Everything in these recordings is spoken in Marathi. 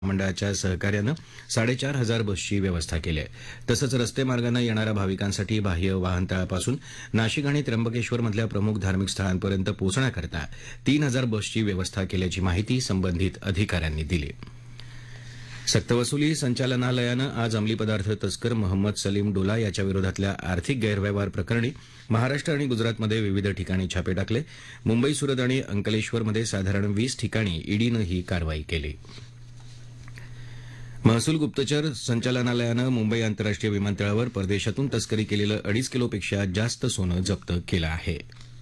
मंडळाच्या सहकार्यानं 4,500 बसची व्यवस्था केली आहे. तसंच रस्ते मार्गानं येणाऱ्या भाविकांसाठी बाह्य वाहनतळापासून नाशिक आणि त्र्यंबकेश्वरमधल्या प्रमुख धार्मिक स्थळांपर्यंत पोहोचण्याकरता 3,000 बसची व्यवस्था केल्याची माहिती संबंधित अधिकाऱ्यांनी दिली. सक्तवसुली संचालनालयानं आज अंमली पदार्थ तस्कर मोहम्मद सलीम डोला याच्या विरोधातल्या आर्थिक गैरव्यवहार प्रकरणी महाराष्ट्र आणि गुजरातमध्ये विविध ठिकाणी छापे टाकले. मुंबई, सुरत आणि अंकलेश्वरमध्ये साधारण 20 ठिकाणी ईडीनं ही कारवाई केली. महसूल गुप्तचर संचालनालयानं मुंबई आंतरराष्ट्रीय विमानतळावर परदेशातून तस्करी केलेलं 2.5 किलोपेक्षा जास्त सोनं जप्त केलं आहे.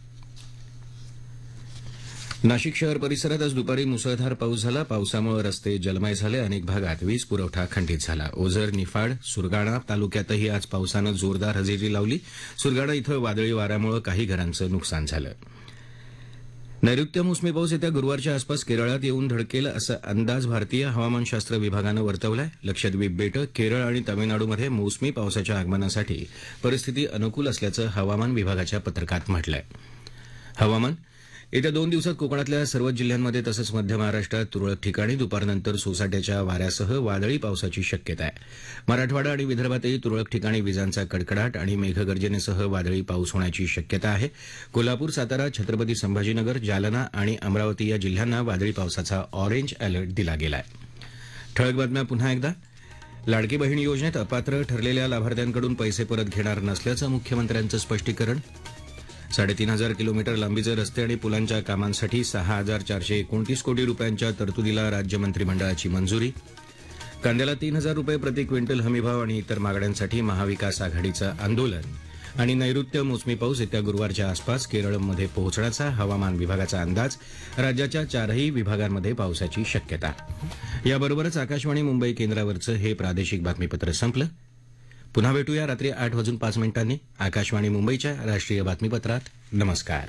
नाशिक शहर परिसरात आज दुपारी मुसळधार पाऊस झाला. पावसामुळे रस्ते जलमय झाले. अनेक भागात वीज पुरवठा खंडित झाला. ओझर, निफाड, सुरगाणा तालुक्यातही आज पावसानं जोरदार हजेरी लावली. सुरगाणा इथं वादळी वाऱ्यामुळे काही घरांचं नुकसान झालं. नैऋत्य मोसमी पाऊस येत्या गुरुवारच्या आसपास केरळात येऊन धडकेल असा अंदाज भारतीय हवामानशास्त्र विभागानं वर्तवलाय. लक्षद्वीप बेटं, केरळ आणि तामिळनाडूमध्ये मोसमी पावसाच्या आगमनासाठी परिस्थिती अनुकूल असल्याचं हवामान विभागाच्या पत्रकात म्हटलंय. हवामान येत्या 2 दिवसात कोकणातल्या सर्वच जिल्ह्यांमध्ये तसंच मध्य महाराष्ट्रात तुरळक ठिकाणी दुपारनंतर सोसाट्याच्या वाऱ्यासह वादळी पावसाची शक्यता आहे. मराठवाडा आणि विदर्भातही तुरळक ठिकाणी विजांचा कडकडाट आणि मेघगर्जनेसह वादळी पाऊस होण्याची शक्यता आहे. कोल्हापूर, सातारा, छत्रपती संभाजीनगर, जालना आणि अमरावती या जिल्ह्यांना वादळी पावसाचा ऑरेंज अलर्ट दिला गेलाय. ठळक बातम्या पुन्हा एकदा. लाडकी बहीण योजनेत अपात्र ठरलेल्या लाभार्थ्यांकडून पैसे परत घेणार नसल्याचं मुख्यमंत्र्यांचं स्पष्टीकरण. 3,500 किलोमीटर लांबीचे रस्ते आणि पुलांच्या कामांसाठी 6,429 कोटी रुपयांच्या तरतुदीला राज्य मंत्रिमंडळाची मंजुरी. कांद्याला 3,000 रुपये प्रति क्विंटल हमीभाव आणि इतर मागण्यांसाठी महाविकास आघाडीचं आंदोलन. आणि नैऋत्य मोसमी पाऊस येत्या गुरुवारच्या आसपास केरळमध्ये पोहोचण्याचा हवामान विभागाचा अंदाज. राज्याच्या 4ही विभागांमध्ये पावसाची शक्यता. याबरोबरच आकाशवाणी मुंबई केंद्रावरचं हे प्रादेशिक बातमीपत्र संपलं. पुन्हा भेटूया रात्री 8:05 आकाशवाणी मुंबईच्या राष्ट्रीय बातमीपत्रात. नमस्कार.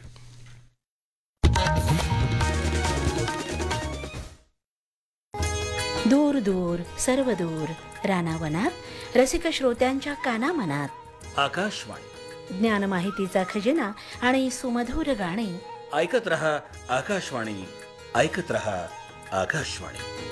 दूर दूर सर्व दूर रानावनात रसिक श्रोत्यांच्या कानामनात आकाशवाणी, ज्ञान माहितीचा खजिना आणि सुमधुर गाणे ऐकत रहा आकाशवाणी, ऐकत रहा आकाशवाणी.